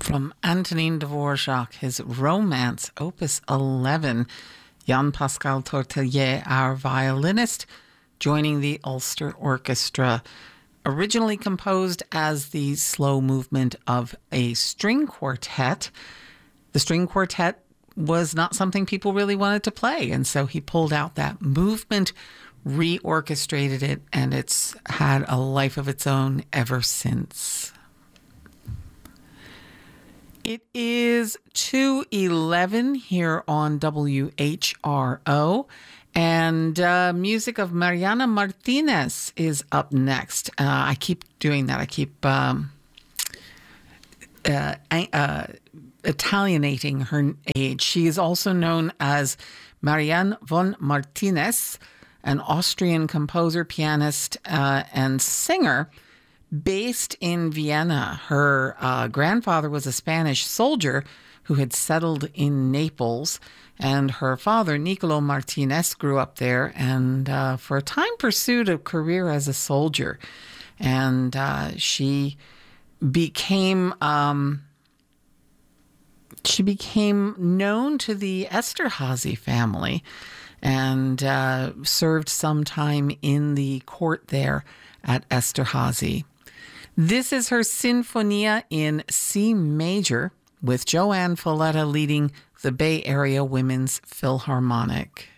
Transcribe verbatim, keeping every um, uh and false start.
From Antonin Dvorak, his Romance, Opus eleven, Jan-Pascal Tortelier, our violinist, joining the Ulster Orchestra. Originally composed as the slow movement of a string quartet, the string quartet was not something people really wanted to play, and so he pulled out that movement, reorchestrated it, and it's had a life of its own ever since. It is two eleven here on W H R O, and uh, music of Mariana Martinez is up next. Uh, I keep doing that. I keep um, uh, uh, Italianating her age. She is also known as Marianne von Martinez, an Austrian composer, pianist, uh, and singer based in Vienna. Her uh, grandfather was a Spanish soldier who had settled in Naples, and her father, Nicolo Martinez, grew up there and uh, for a time pursued a career as a soldier. And uh, she became um, she became known to the Esterházy family and uh, served some time in the court there at Esterházy. This is her Sinfonia in C major, with Joanne Falletta leading the Bay Area Women's Philharmonic.